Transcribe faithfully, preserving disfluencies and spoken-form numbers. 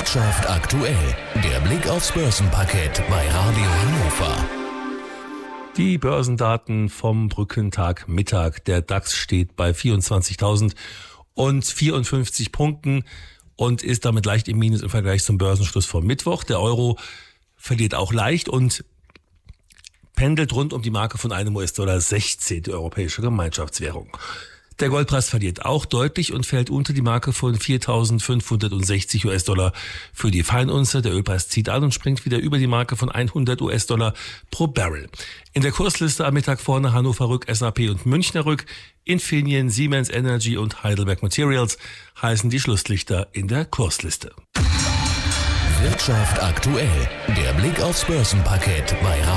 Wirtschaft aktuell, der Blick aufs Börsenparkett bei Radio Hannover. Die Börsendaten vom Brückentag Mittag. Der DAX steht bei vierundzwanzigtausendvierundfünfzig Punkten und ist damit leicht im Minus im Vergleich zum Börsenschluss vom Mittwoch. Der Euro verliert auch leicht und pendelt rund um die Marke von einem U S-Dollar sechzehn, die europäische Gemeinschaftswährung. Der Goldpreis verliert auch deutlich und fällt unter die Marke von viertausendfünfhundertsechzig U S-Dollar für die Feinunze. Der Ölpreis zieht an und springt wieder über die Marke von hundert U S-Dollar pro Barrel. In der Kursliste am Mittag vorne Hannover Rück, S A P und Münchner Rück. Infineon, Siemens Energy und Heidelberg Materials heißen die Schlusslichter in der Kursliste. Wirtschaft aktuell, der Blick aufs Börsenparkett bei Radio